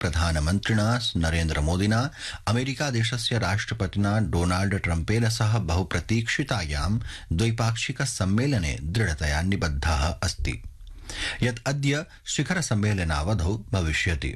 प्रधानमन्त्रिणा नरेन्द्रमोदिना अमेरिकादेशस्य राष्ट्रपतिना डोनाल्ड ट्रम्पेन सह बहुप्रतीक्षितायां द्वैपाक्षिक सम्मेलने दृढतया निबद्धः अस्ति यत् अद्य शिखर सम्मेलनावधौ भविष्यति।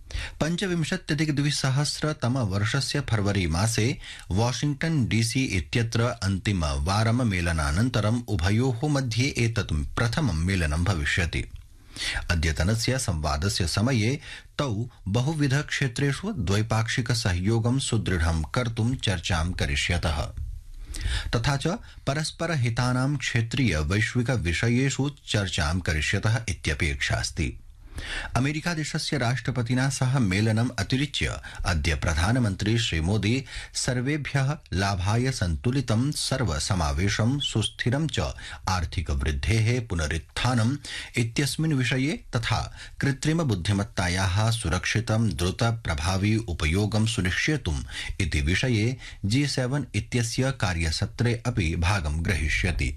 25,200 फरवरी मासे वाशिंग्टन डीसी इत्यत्र अन्तिमवारं मेलनानन्तरम् उभयोः मध्ये एतत् प्रथमं मेलनं भविष्यति। अद्यतनस्य संवादस्य समये तौ बहुविध क्षेत्रेषु द्वैपाक्षिक सहयोगं सुदृढं कर्तुं चर्चां करिष्यतः तथा च परस्पर हितानां क्षेत्रीय वैश्विक विषयेषु चर्चां करिष्यतः इत्यपेक्षा अस्ति। अमेरिकादेशस्य राष्ट्रपतिना सह मेलनम् अतिरिच्य अद्य प्रधानमन्त्री श्रीमोदी सर्वेभ्यः लाभाय सन्तुलितं सर्वसमावेशं सुस्थिरं च आर्थिक वृद्धेः पुनरुत्थानम् इत्यस्मिन् विषये तथा कृत्रिम बुद्धिमत्तायाः सुरक्षितं द्रुत प्रभावी उपयोगं सुनिश्चेतुम् इति विषये G7 इत्यस्य कार्यसत्रे अपि भागं ग्रहीष्यति।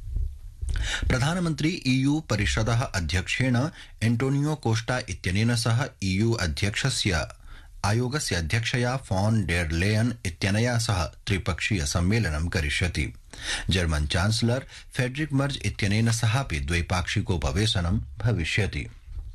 प्रधानमन्त्री EU परिषदः अध्यक्षेण एंटोनियो कोस्टा इत्यनेन सह EU अध्यक्षस्य आयोगस्य अध्यक्षया फॉन डेर लेयन इत्यनया सह त्रिपक्षीय सम्मेलनं करिष्यति। जर्मन चांसलर फेडरिक मर्ज इत्यनेन सहापि द्वैपाक्षिकोपवेशनं भविष्यति।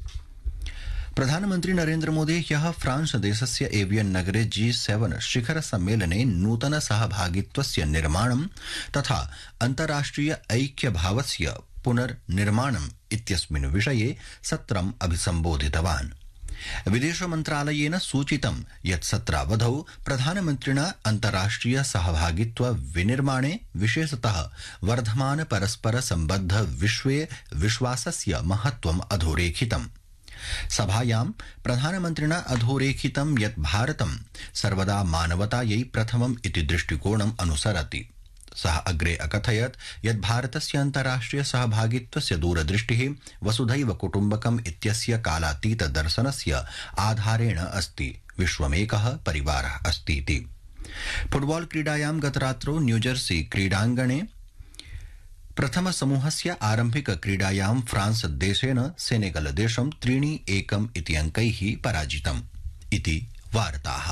प्रधानमन्त्री नरेन्द्र मोदी ह्यः फ्रांस देशस्य एवियन नगरे G7 शिखर सम्मेलने नूतन सहभागित्वस्य निर्माणं तथा अन्ताराष्ट्रिय ऐक्यभावस्य पुनर्निर्माणम् इत्यस्मिन् विषये सत्रम् अभिसम्बोधितवान्। विदेश मन्त्रालयेन सूचितं यत् सत्रावधौ प्रधानमन्त्रिणा अन्ताराष्ट्रिय सहभागित्व विनिर्माणे विशेषतः वर्धमान परस्पर सम्बद्ध विश्वे विश्वासस्य महत्त्वम् अधोरेखितम्। सभायां प्रधानमन्त्रिणा अधोरेखितं यत् भारतं सर्वदा मानवतायै प्रथमम् इति दृष्टिकोणम् अनुसरति। सः अग्रे अकथयत् यत् भारतस्य अन्ताराष्ट्रिय सहभागित्वस्य दूरदृष्टिः वसुधैव कुटुम्बकम् इत्यस्य कालातीत दर्शनस्य आधारेण अस्ति। विश्वमेकः परिवारः अस्तीति। फुटबॉल क्रीडायां गतरात्रौ न्यूजर्सी क्रीडाङ्गणे प्रथम समूहस्य आरम्भिक क्रीडायां फ्रांस देशेन सेनेगल देशं 3-1 इति अंकैः पराजितम् इति वार्ताः।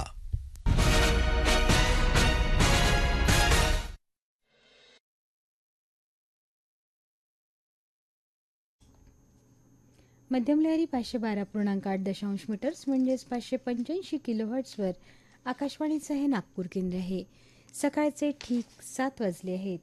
मध्यम लहरी 512.8 मीटर्स म्हणजेच 585 किलोहर्ट्झवर आकाशवाणीचं हे नागपूर केंद्र आहे। सकाळचे ठीक 7 वाजले आहेत।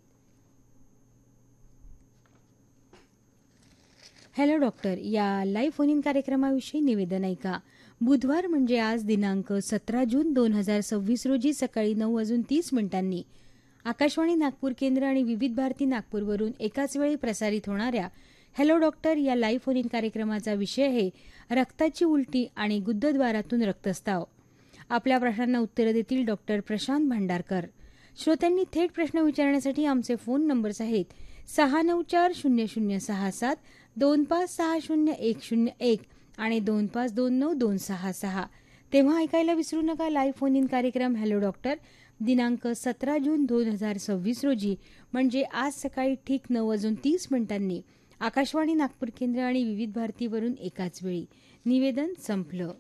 हॅलो डॉक्टर या लाईव्ह फोन इन कार्यक्रमाविषयी निवेदन ऐका। बुधवार म्हणजे आज दिनांक 17 जून 2026 रोजी सकाळी 9:30 आकाशवाणी नागपूर केंद्र आणि विविध भारती नागपूरवरून एकाच वेळी प्रसारित होणाऱ्या हॅलो डॉक्टर या लाईव्ह फोन इन कार्यक्रमाचा विषय आहे रक्ताची उलटी आणि गुदद्वारातून रक्तस्राव। आपल्या प्रश्नांना उत्तरे देतील डॉक्टर प्रशांत भांडारकर। श्रोत्यांनी थेट प्रश्न विचारण्यासाठी आमचे फोन नंबर्स आहेत 694-0067, 2560-101 आणि 2529-266। तेव्हा ऐकायला विसरू नका लाईव्ह फोन इन कार्यक्रम हॅलो डॉक्टर दिनांक 17 जून 2026 रोजी म्हणजे आज सकाळी ठीक 9:30 आकाशवाणी नागपूर केंद्र आणि विविध भारतीवरून एकाच वेळी। निवेदन संपलं।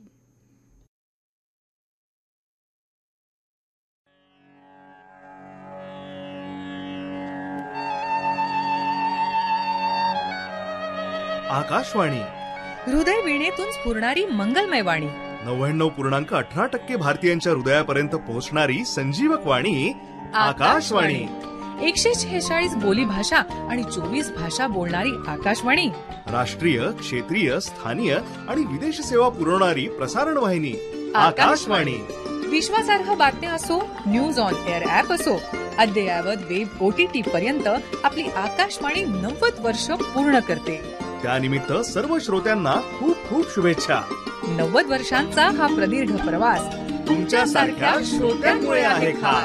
आकाशवाणी हृदय वीणेतून स्फुरणारी मंगलमय वाणी 99.18% भारतीयांच्या हृदयापर्यंत पोहोचणारी संजीवक वाणी आकाशवाणी 146 बोली भाषा आणि 24 भाषा बोलणारी आकाशवाणी राष्ट्रीय क्षेत्रीय स्थानीय आणि विदेश सेवा पुरवणारी प्रसारण वाहिनी आकाशवाणी विश्वासार्ह बातम्या असो न्यूज ऑन एअर ऍप असो अद्ययावत वेब OTT पर्यंत आपली आकाशवाणी 90 वर्ष पूर्ण करते। त्यानिमित्त सर्व श्रोत्यांना खूप खूप शुभेच्छा। 90 वर्षांचा हा प्रदीर्घ प्रवास तुमच्या सारख्या श्रोत्यांमुळे आहे खास।